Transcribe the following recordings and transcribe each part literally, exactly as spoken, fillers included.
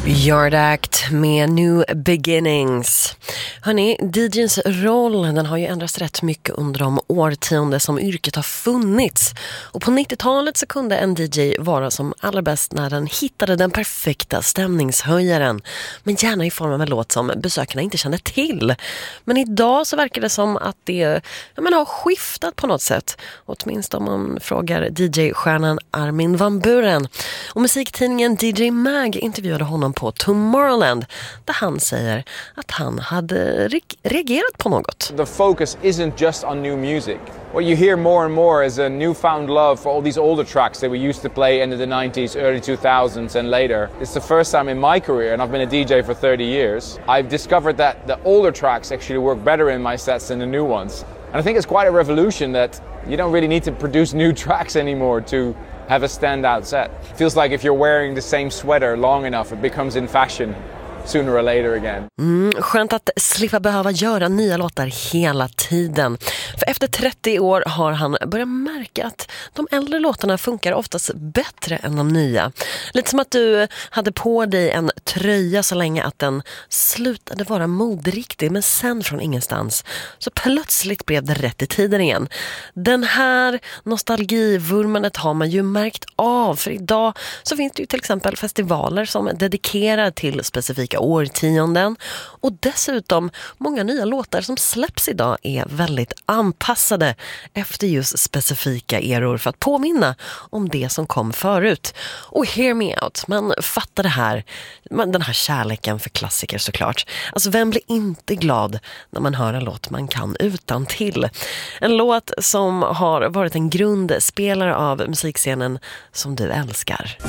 Yard Act med New Beginnings. Hörrni, D J:ns roll den har ju ändrats rätt mycket under de årtionden som yrket har funnits. Och på nittiotalet så kunde en D J vara som allra bäst när den hittade den perfekta stämningshöjaren. Men gärna i form av en låt som besökarna inte kände till. Men idag så verkar det som att det ja, men har skiftat på något sätt. Åtminstone om man frågar D J-stjärnan Armin van Buuren. Och musiktidningen D J Mag intervjuade honom på Tomorrowland där han säger att han hade re- reagerat på något. The focus isn't just on new music. What you hear more and more is a newfound love for all these older tracks that we used to play in the nineties, early two thousands and later. It's the first time in my career, and I've been a D J for thirty years, I've discovered that the older tracks actually work better in my sets than the new ones. And I think it's quite a revolution that you don't really need to produce new tracks anymore to have a standout set. It feels like if you're wearing the same sweater long enough, it becomes in fashion sooner or later again. Mm, skönt att slippa behöva göra nya låtar hela tiden. För efter trettio år har han börjat märka att de äldre låtarna funkar oftast bättre än de nya. Lite som att du hade på dig en tröja så länge att den slutade vara moderiktig, men sen från ingenstans så plötsligt blev det rätt i tiden igen. Den här nostalgivurmandet har man ju märkt av, för idag så finns det ju till exempel festivaler som dedikerar till specifika årtionden, och dessutom många nya låtar som släpps idag är väldigt anpassade efter just specifika eror för att påminna om det som kom förut. Och hear me out, man fattar det här, den här kärleken för klassiker såklart. Alltså vem blir inte glad när man hör en låt man kan utan till? En låt som har varit en grundspelare av musikscenen som du älskar.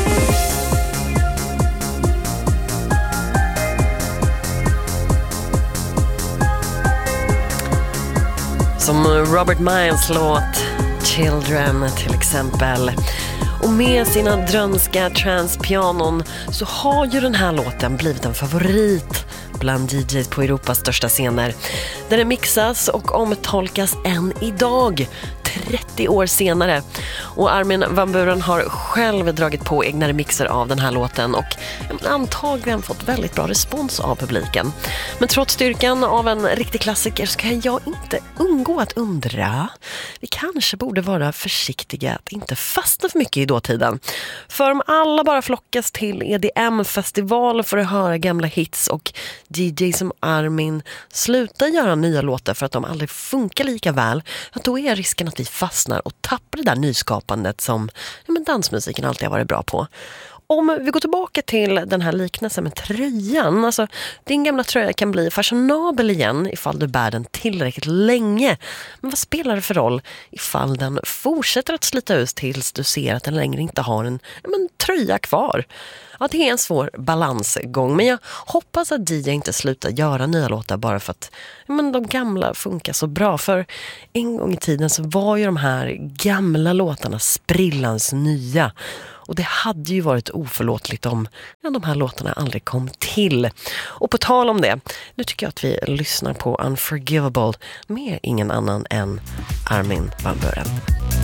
Som Robert Miles låt Children till exempel. Och med sina drömska transpianon så har ju den här låten blivit en favorit bland D Js på Europas största scener. Där det mixas och omtolkas än idag, trettio år senare. Och Armin van Buuren har själv dragit på egna remixer av den här låten och antagligen fått väldigt bra respons av publiken. Men trots styrkan av en riktig klassiker så kan jag inte undgå att undra. Vi kanske borde vara försiktiga att inte fastna för mycket i dåtiden. För om alla bara flockas till E D M-festival för att höra gamla hits och D J som Armin slutar göra nya låtar för att de aldrig funkar lika väl, ja, då är risken att vi fastnar och tappar det där nyskapandet som ja, men dansmusiken alltid har varit bra på. Om vi går tillbaka till den här liknelsen med tröjan, alltså din gamla tröja kan bli fashionabel igen ifall du bär den tillräckligt länge. Men vad spelar det för roll ifall den fortsätter att slita ut tills du ser att den längre inte har en ja, men, tröja kvar? Ja, det är en svår balansgång, men jag hoppas att D J inte slutar göra nya låtar bara för att ja, men de gamla funkar så bra. För en gång i tiden så var ju de här gamla låtarna sprillans nya. Och det hade ju varit oförlåtligt om ja, de här låtarna aldrig kom till. Och på tal om det, nu tycker jag att vi lyssnar på Unforgivable med ingen annan än Armin van Buuren.